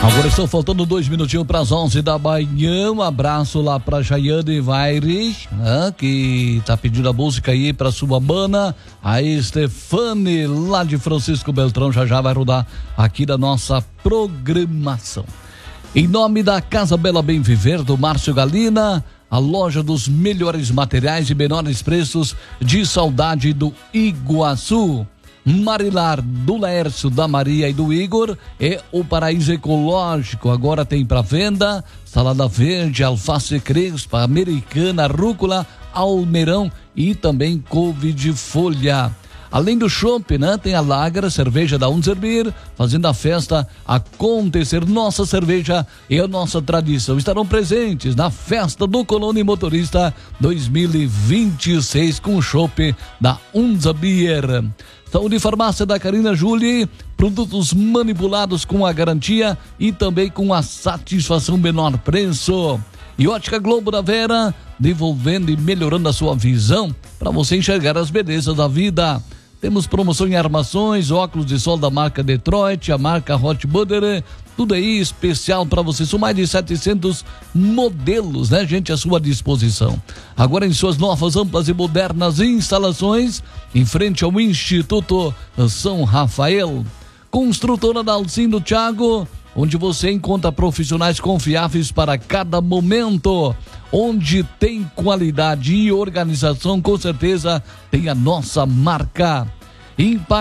Agora estou faltando 2 minutinhos para as 11 da manhã. Um abraço lá para Jaiane Vaires, né, que tá pedindo a música aí para sua banda. A Stefane lá de Francisco Beltrão já vai rodar aqui da nossa programação. Em nome da Casa Bela Bem Viver, do Márcio Galina, a loja dos melhores materiais e menores preços, de Saudade do Iguaçu. Marilar, do Laércio, da Maria e do Igor, é o Paraíso Ecológico. Agora tem para venda salada verde, alface crespa, americana, rúcula, almeirão e também couve de folha. Além do chopp, né, tem a Lager, cerveja da Unzerbir, fazendo a festa acontecer. Nossa cerveja e a nossa tradição estarão presentes na Festa do Colono e Motorista 2026 com o chopp da Unzerbir. Saúde e Farmácia da Carina Julie, produtos manipulados com a garantia e também com a satisfação menor preço. E Ótica Globo da Vera, devolvendo e melhorando a sua visão para você enxergar as belezas da vida. Temos promoção em armações, óculos de sol da marca Detroit, a marca Hot Butter, tudo aí especial para você. São mais de 700 modelos, né, gente, à sua disposição. Agora em suas novas, amplas e modernas instalações, em frente ao Instituto São Rafael. Construtora da Alcindo Thiago, onde você encontra profissionais confiáveis para cada momento. Onde tem qualidade e organização, com certeza tem a nossa marca.